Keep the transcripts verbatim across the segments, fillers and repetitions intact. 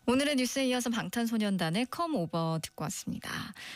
오늘의 뉴스에 이어서 방탄소년단의 Come Over 듣고 왔습니다.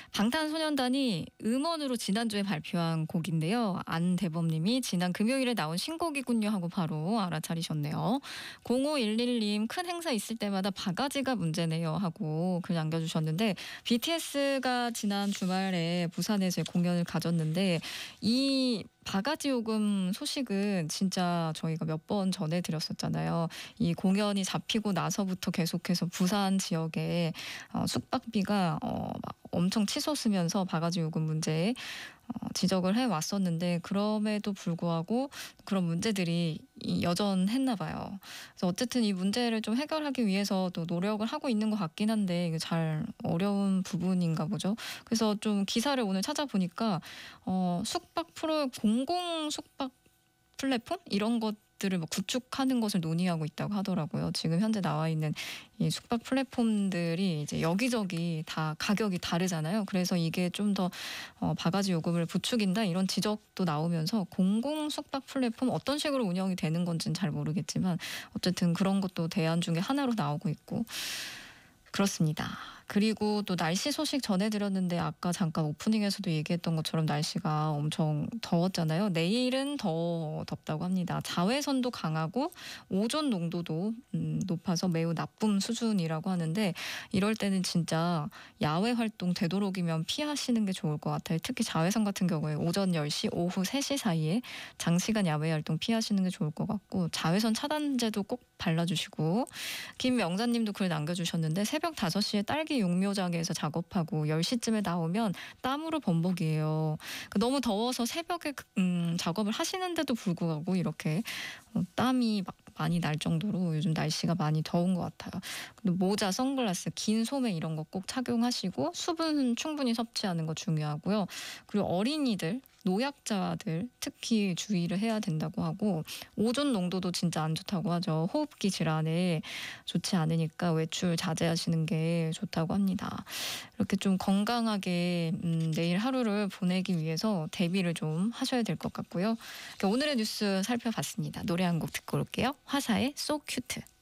방탄소년단이 음원으로 지난주에 발표한 곡인데요. 안대범님이 지난 금요일에 나온 신곡이군요 하고 바로 알아차리셨네요. 공오일일 님 큰 행사 있을 때마다 바가지가 문제네요 하고 글 남겨주셨는데, 비티에스가 지난 주말에 부산에서 공연을 가졌는데 이 바가지 요금 소식은 진짜 저희가 몇 번 전해드렸었잖아요. 이 공연이 잡히고 나서부터 계속해서 부산 지역에 어, 숙박비가 어, 막 엄청 치솟으면서 바가지 요금 문제에 어, 지적을 해왔었는데, 그럼에도 불구하고 그런 문제들이 여전했나 봐요. 그래서 어쨌든 이 문제를 좀 해결하기 위해서 또 노력을 하고 있는 것 같긴 한데, 이게 잘 어려운 부분인가 보죠. 그래서 좀 기사를 오늘 찾아보니까 어, 숙박 프로 공공 숙박 플랫폼 이런 것들을 뭐 구축하는 것을 논의하고 있다고 하더라고요. 지금 현재 나와 있는 이 숙박 플랫폼들이 이제 여기저기 다 가격이 다르잖아요. 그래서 이게 좀 더 어, 바가지 요금을 부추긴다 이런 지적도 나오면서, 공공 숙박 플랫폼 어떤 식으로 운영이 되는 건지는 잘 모르겠지만 어쨌든 그런 것도 대안 중에 하나로 나오고 있고 그렇습니다. 그리고 또 날씨 소식 전해드렸는데, 아까 잠깐 오프닝에서도 얘기했던 것처럼 날씨가 엄청 더웠잖아요. 내일은 더 덥다고 합니다. 자외선도 강하고 오존 농도도 음, 높아서 매우 나쁨 수준이라고 하는데, 이럴 때는 진짜 야외 활동 되도록이면 피하시는 게 좋을 것 같아요. 특히 자외선 같은 경우에 오전 열 시, 오후 세 시 사이에 장시간 야외 활동 피하시는 게 좋을 것 같고, 자외선 차단제도 꼭 발라주시고. 김명자님도 글 남겨주셨는데, 새벽 다섯 시에 딸기 용묘장에서 작업하고 열 시쯤에 나오면 땀으로 범벅이에요. 너무 더워서 새벽에 음, 작업을 하시는데도 불구하고 이렇게 어, 땀이 막 많이 날 정도로 요즘 날씨가 많이 더운 것 같아요. 근데 모자, 선글라스, 긴 소매 이런 거 꼭 착용하시고, 수분 충분히 섭취하는 거 중요하고요. 그리고 어린이들, 노약자들 특히 주의를 해야 된다고 하고, 오존 농도도 진짜 안 좋다고 하죠. 호흡기 질환에 좋지 않으니까 외출 자제하시는 게 좋다고 합니다. 이렇게 좀 건강하게 음, 내일 하루를 보내기 위해서 대비를 좀 하셔야 될 것 같고요. 오늘의 뉴스 살펴봤습니다. 노래 한 곡 듣고 올게요. 화사의 So Cute.